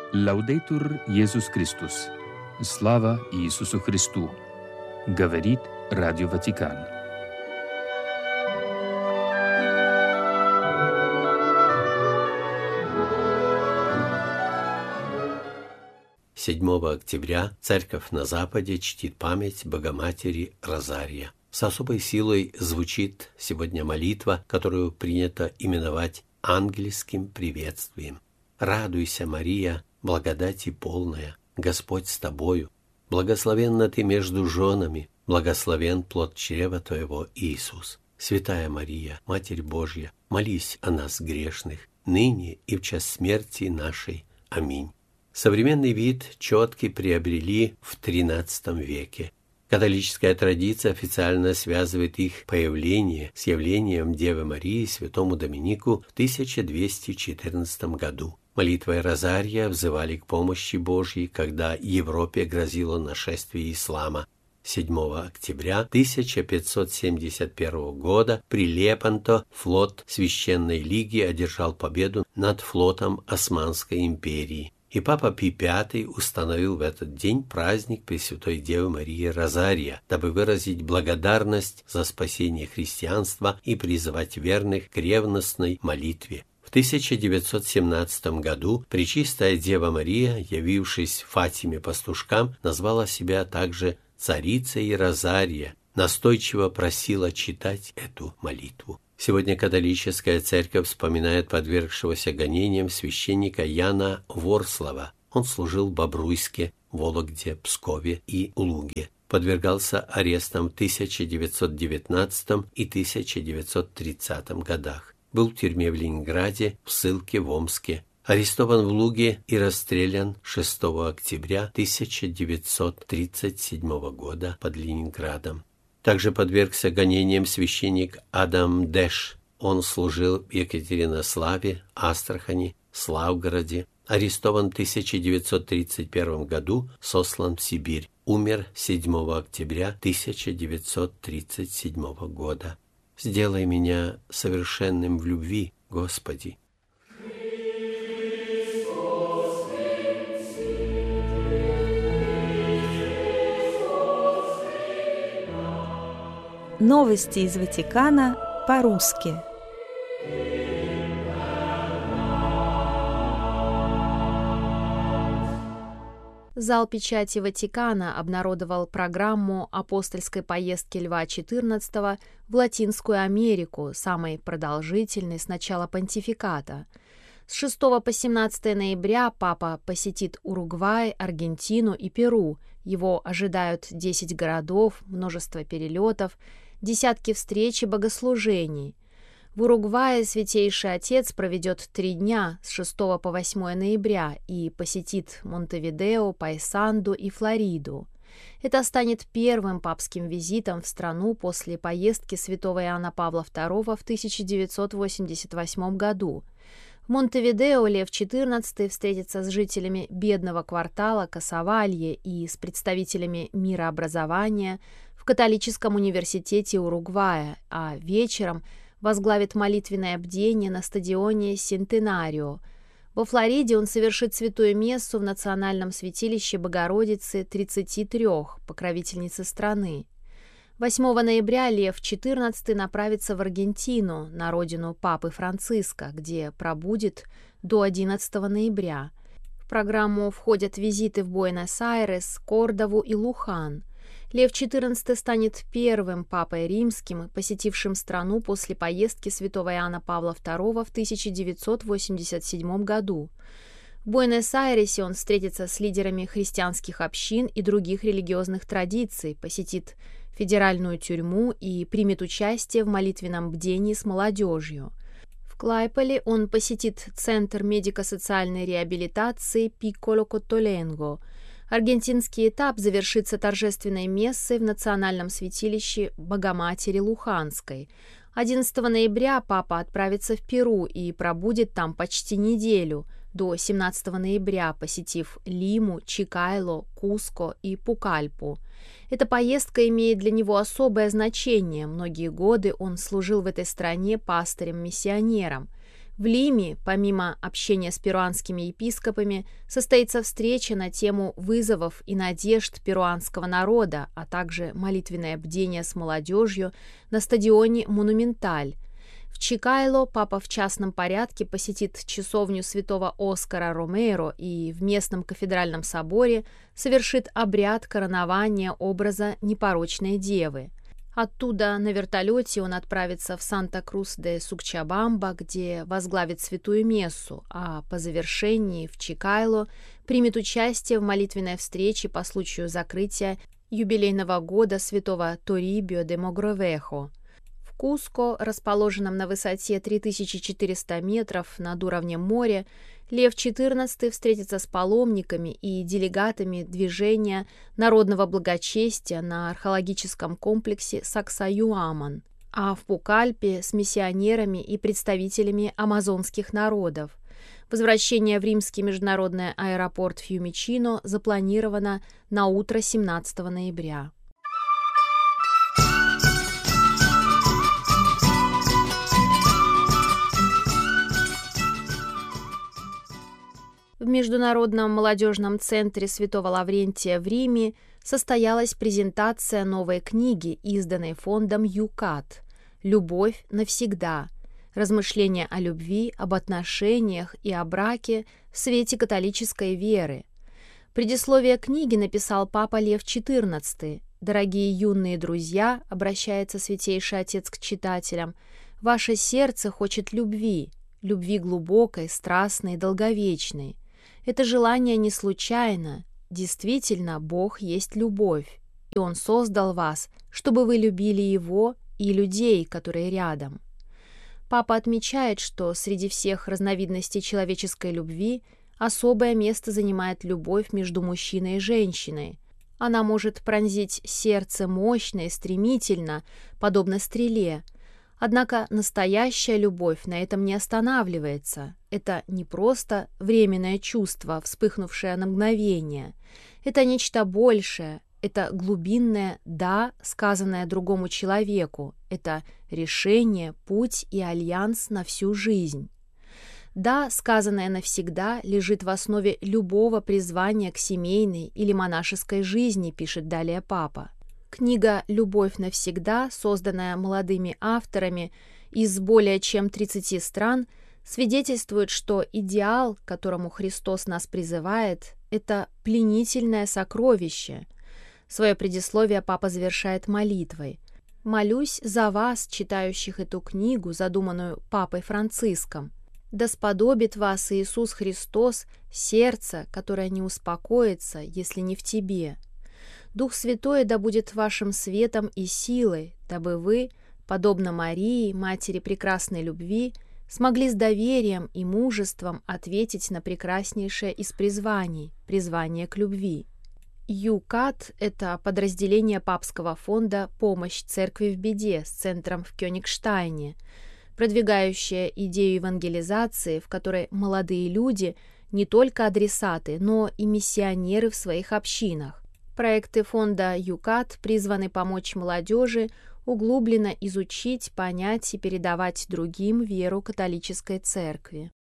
Лаудейтур Иисус Христос. Слава Иисусу Христу. Говорит Радио Ватикан. Седьмого октября Церковь на Западе чтит память Богоматери Розария. С особой силой звучит сегодня молитва, которую принято именовать ангельским приветствием. «Радуйся, Мария, благодати полная, Господь с тобою, благословенна ты между женами, благословен плод чрева твоего, Иисус. Святая Мария, Матерь Божья, молись о нас грешных, ныне и в час смерти нашей. Аминь». Современный вид четки приобрели в XIII веке. Католическая традиция официально связывает их появление с явлением Девы Марии святому Доминику в 1214 году. Молитвой Розария взывали к помощи Божьей, когда Европе грозило нашествие ислама. 7 октября 1571 года при Лепанто флот Священной Лиги одержал победу над флотом Османской империи. И Папа Пий V установил в этот день праздник Пресвятой Девы Марии Розария, дабы выразить благодарность за спасение христианства и призывать верных к ревностной молитве. В 1917 году Пречистая Дева Мария, явившись Фатиме пастушкам, назвала себя также царицей Розария, настойчиво просила читать эту молитву. Сегодня католическая церковь вспоминает подвергшегося гонениям священника Яна Ворслова. Он служил в Бобруйске, Вологде, Пскове и Луге. Подвергался арестам в 1919 и 1930 годах. Был в тюрьме в Ленинграде, в ссылке в Омске. Арестован в Луге и расстрелян 6 октября 1937 года под Ленинградом. Также подвергся гонениям священник Адам Дэш. Он служил в Екатеринославе, Астрахани, Славгороде. Арестован в 1931 году, сослан в Сибирь. Умер 7 октября 1937 года. «Сделай меня совершенным в любви, Господи». Новости из Ватикана по-русски. Зал печати Ватикана обнародовал программу апостольской поездки Льва XIV в Латинскую Америку, самой продолжительной с начала понтификата. С 6 по 17 ноября папа посетит Уругвай, Аргентину и Перу. Его ожидают 10 городов, множество перелетов, десятки встреч и богослужений. В Уругвае Святейший Отец проведет 3 дня с 6 по 8 ноября и посетит Монтевидео, Пайсанду и Флориду. Это станет первым папским визитом в страну после поездки святого Иоанна Павла II в 1988 году. В Монтевидео Лев XIV встретится с жителями бедного квартала Касавалье и с представителями мирообразования в католическом университете Уругвая, а вечером возглавит молитвенное бдение на стадионе Сентенарио. Во Флориде он совершит святую мессу в Национальном святилище Богородицы 33, покровительницы страны. 8 ноября Лев XIV направится в Аргентину, на родину Папы Франциска, где пробудет до 11 ноября. В программу входят визиты в Буэнос-Айрес, Кордову и Лухан. Лев XIV станет первым папой римским, посетившим страну после поездки святого Иоанна Павла II в 1987 году. В Буэнос-Айресе он встретится с лидерами христианских общин и других религиозных традиций, посетит федеральную тюрьму и примет участие в молитвенном бдении с молодежью. В Клайполе он посетит Центр медико-социальной реабилитации Пикколо Коттоленго. Аргентинский этап завершится торжественной мессой в Национальном святилище Богоматери Луханской. 11 ноября папа отправится в Перу и пробудет там почти неделю, до 17 ноября, посетив Лиму, Чикайло, Куско и Пукальпу. Эта поездка имеет для него особое значение. Многие годы он служил в этой стране пастырем-миссионером. В Лиме, помимо общения с перуанскими епископами, состоится встреча на тему вызовов и надежд перуанского народа, а также молитвенное бдение с молодежью на стадионе «Монументаль». В Чикайло папа в частном порядке посетит часовню святого Оскара Ромеро и в местном кафедральном соборе совершит обряд коронования образа непорочной девы. Оттуда на вертолете он отправится в Санта-Крус-де-Сукчабамба, где возглавит святую мессу, а по завершении в Чикайло примет участие в молитвенной встрече по случаю закрытия юбилейного года святого Торибио де Могровехо. В Куско, расположенном на высоте 3400 метров над уровнем моря, Лев XIV встретится с паломниками и делегатами движения народного благочестия на археологическом комплексе Саксаюаман, а в Пукальпе с миссионерами и представителями амазонских народов. Возвращение в римский международный аэропорт Фьюмичино запланировано на утро 17 ноября. В Международном молодежном центре Святого Лаврентия в Риме состоялась презентация новой книги, изданной фондом ЮКАТ «Любовь навсегда. Размышления о любви, об отношениях и о браке в свете католической веры». Предисловие книги написал папа Лев XIV. «Дорогие юные друзья», — обращается Святейший Отец к читателям, — «ваше сердце хочет любви, любви глубокой, страстной и долговечной. Это желание не случайно. Действительно, Бог есть любовь, и Он создал вас, чтобы вы любили Его и людей, которые рядом». Папа отмечает, что среди всех разновидностей человеческой любви особое место занимает любовь между мужчиной и женщиной. Она может пронзить сердце мощно и стремительно, подобно стреле. Однако настоящая любовь на этом не останавливается. Это не просто временное чувство, вспыхнувшее на мгновение. Это нечто большее. Это глубинное «да», сказанное другому человеку. Это решение, путь и альянс на всю жизнь. «Да», сказанное навсегда, лежит в основе любого призвания к семейной или монашеской жизни, пишет далее папа. Книга «Любовь навсегда», созданная молодыми авторами из более чем 30 стран, свидетельствует, что идеал, к которому Христос нас призывает, это пленительное сокровище. Свое предисловие папа завершает молитвой. «Молюсь за вас, читающих эту книгу, задуманную папой Франциском. Да сподобит вас Иисус Христос, сердце, которое не успокоится, если не в тебе. Дух Святой да будет вашим светом и силой, дабы вы, подобно Марии, матери прекрасной любви, смогли с доверием и мужеством ответить на прекраснейшее из призваний – призвание к любви». ЮКАТ – это подразделение папского фонда «Помощь церкви в беде» с центром в Кёнигштайне, продвигающее идею евангелизации, в которой молодые люди не только адресаты, но и миссионеры в своих общинах. Проекты фонда ЮКАТ призваны помочь молодежи углубленно изучить, понять и передавать другим веру католической церкви.